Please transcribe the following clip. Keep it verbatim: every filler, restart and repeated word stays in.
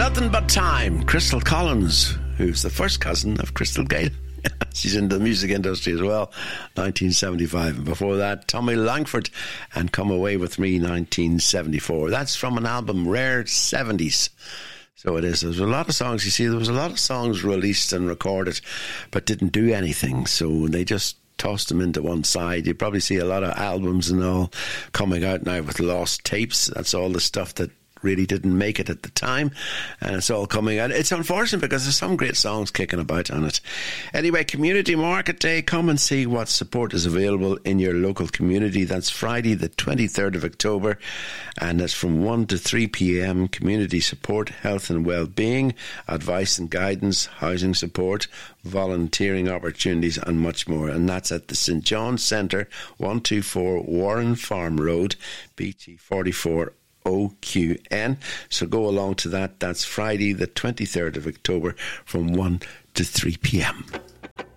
Nothing But Time. Crystal Collins, who's the first cousin of Crystal Gayle. She's in the music industry as well, nineteen seventy-five. And before that, Tommy Langford and Come Away With Me, nineteen seventy-four. That's from an album, Rare seventies. So it is. There's a lot of songs, you see, there was a lot of songs released and recorded, but didn't do anything. So they just tossed them into one side. You probably see a lot of albums and all coming out now with lost tapes. That's all the stuff that really didn't make it at the time, and it's all coming out. It's unfortunate because there's some great songs kicking about on it. Anyway, Community Market Day, come and see what support is available in your local community. That's Friday the twenty-third of October, and it's from one to three p.m. Community support, health and well-being, advice and guidance, housing support, volunteering opportunities and much more. And that's at the St John's Centre, one twenty-four Warren Farm Road, B T forty-four O Q N. So go along to that. That's Friday the twenty-third of October from one to three p.m.